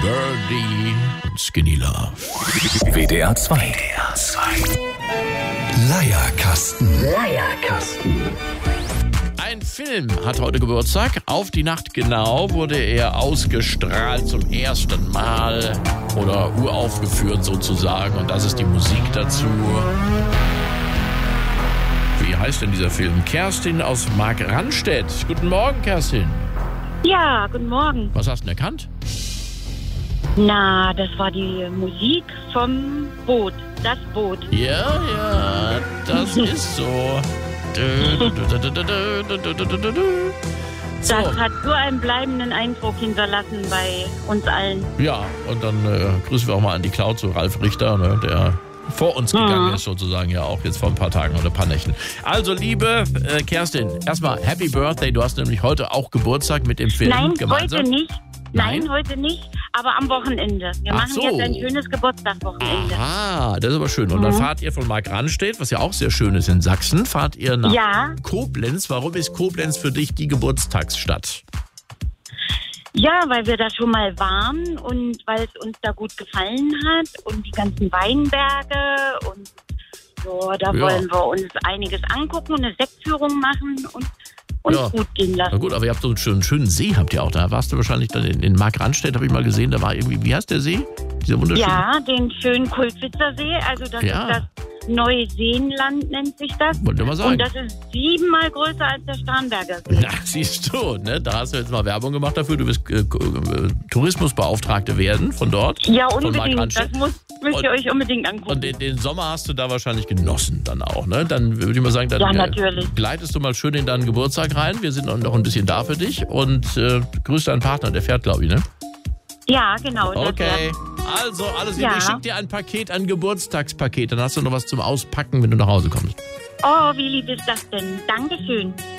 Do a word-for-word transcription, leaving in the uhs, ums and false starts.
Birdie und Skinny Love. W D R zwei. W D R zwei. Leierkasten. Leierkasten. Ein Film hat heute Geburtstag. Auf die Nacht genau wurde er ausgestrahlt zum ersten Mal oder uraufgeführt sozusagen. Und das ist die Musik dazu. Wie heißt denn dieser Film? Kerstin aus Markranstädt. Guten Morgen, Kerstin. Ja, guten Morgen. Was hast du denn erkannt? Na, das war die Musik vom Boot. Das Boot. Ja, ja, das ist so. So. Das hat so einen bleibenden Eindruck hinterlassen bei uns allen. Ja, und dann äh, grüßen wir auch mal an die Cloud zu Ralf Richter, ne, der vor uns gegangen Mhm. ist sozusagen, ja auch jetzt vor ein paar Tagen oder ein paar Nächten. Also liebe äh, Kerstin, erstmal Happy Birthday, du hast nämlich heute auch Geburtstag mit dem Film Nein, gemeinsam. heute nicht. Nein, Nein? heute nicht, aber am Wochenende. Wir Ach machen so. jetzt ein schönes Geburtstagswochenende. Ah, das ist aber schön. Und dann Mhm. fahrt ihr von Markranstädt, was ja auch sehr schön ist in Sachsen, fahrt ihr nach Ja. Koblenz. Warum ist Koblenz für dich die Geburtstagsstadt? Ja, weil wir da schon mal waren und weil es uns da gut gefallen hat und die ganzen Weinberge und so, da Ja. wollen wir uns einiges angucken und eine Sektführung machen und uns Ja. gut gehen lassen. Na gut, aber ihr habt so einen schönen, schönen See, habt ihr auch. Da warst du wahrscheinlich dann in, in Markranstädt, habe ich mal gesehen. Da war irgendwie, wie heißt der See? Dieser wunderschöne. Ja, den schönen Kultwitzer See, also das Ja. ist das Neuseenland nennt sich das. Wollte ich mal sagen. Und das ist siebenmal größer als der Starnberger See. Na, siehst du, ne? Da hast du jetzt mal Werbung gemacht dafür. Du wirst äh, äh, Tourismusbeauftragte werden von dort. Ja, von unbedingt. Das Markranstädt. muss, müsst ihr Und- euch unbedingt angucken. Und den, den Sommer hast du da wahrscheinlich genossen dann auch, ne? Dann würde ich mal sagen, dann Ja, äh, natürlich. gleitest du mal schön in deinen Geburtstag rein. Wir sind noch ein bisschen da für dich. Und äh, grüß deinen Partner, der fährt, glaube ich, ne? Ja, genau. das Okay. wär- Also, alles Liebe. Ja. Ich schicke dir ein Paket, ein Geburtstagspaket. Dann hast du noch was zum Auspacken, wenn du nach Hause kommst. Oh, wie lieb ist das denn? Dankeschön.